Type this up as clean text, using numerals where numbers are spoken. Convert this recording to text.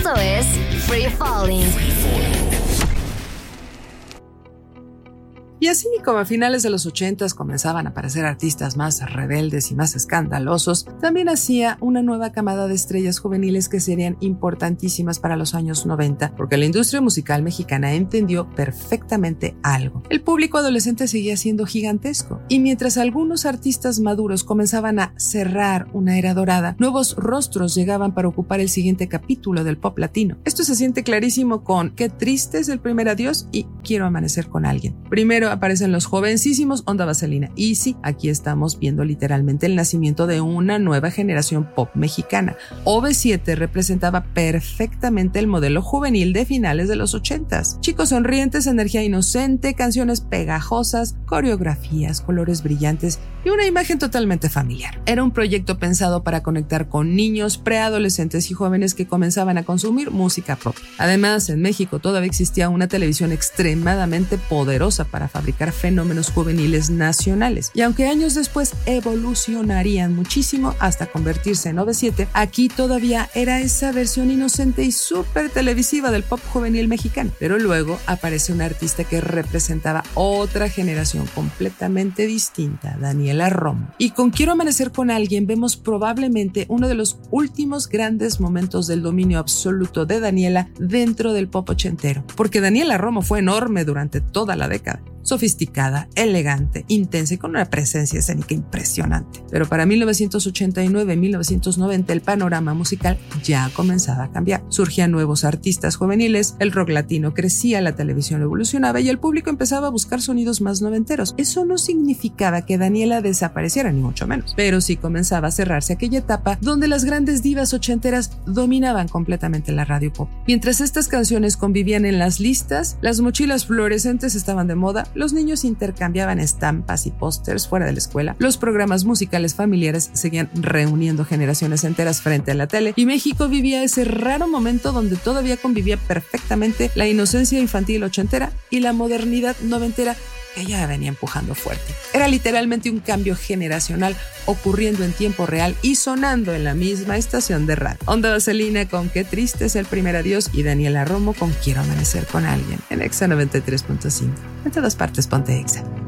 Esto es Free Falling. Y así como a finales de los 80s comenzaban a aparecer artistas más rebeldes y más escandalosos, también hacía una nueva camada de estrellas juveniles que serían importantísimas para los años 90, porque la industria musical mexicana entendió perfectamente algo. El público adolescente seguía siendo gigantesco, y mientras algunos artistas maduros comenzaban a cerrar una era dorada, nuevos rostros llegaban para ocupar el siguiente capítulo del pop latino. Esto se siente clarísimo con Qué triste es el primer adiós y Quiero amanecer con alguien. Primero aparecen los jovencísimos Onda Vaselina. Y sí, aquí estamos viendo literalmente el nacimiento de una nueva generación pop mexicana. OV7 representaba perfectamente el modelo juvenil de finales de los 80s. Chicos sonrientes, energía inocente, canciones pegajosas, coreografías, colores brillantes y una imagen totalmente familiar. Era un proyecto pensado para conectar con niños, preadolescentes y jóvenes que comenzaban a consumir música pop. Además, en México todavía existía una televisión extremadamente poderosa para fabricar fenómenos juveniles nacionales. Y aunque años después evolucionarían muchísimo hasta convertirse en OV7, aquí todavía era esa versión inocente y súper televisiva del pop juvenil mexicano. Pero luego aparece un artista que representaba otra generación completamente distinta, Daniela Romo. Y con Quiero amanecer con alguien vemos probablemente uno de los últimos grandes momentos del dominio absoluto de Daniela dentro del pop ochentero. Porque Daniela Romo fue enorme durante toda la década. Sofisticada, elegante, intensa y con una presencia escénica impresionante. Pero para 1989-1990 el panorama musical ya comenzaba a cambiar. Surgían nuevos artistas juveniles, el rock latino crecía, la televisión evolucionaba y el público empezaba a buscar sonidos más noventeros. Eso no significaba que Daniela desapareciera, ni mucho menos, pero sí comenzaba a cerrarse aquella etapa donde las grandes divas ochenteras dominaban completamente la radio pop. Mientras estas canciones convivían en las listas, las mochilas fluorescentes estaban de moda, los niños intercambiaban estampas y pósters fuera de la escuela, los programas musicales familiares seguían reuniendo generaciones enteras frente a la tele y México vivía ese raro momento donde todavía convivía perfectamente la inocencia infantil ochentera y la modernidad noventera que ya venía empujando fuerte. Era literalmente un cambio generacional ocurriendo en tiempo real y sonando en la misma estación de radio. Onda Vaselina con Qué triste es el primer adiós y Daniela Romo con Quiero amanecer con alguien en Exa 93.5. En todas partes ponte Exa.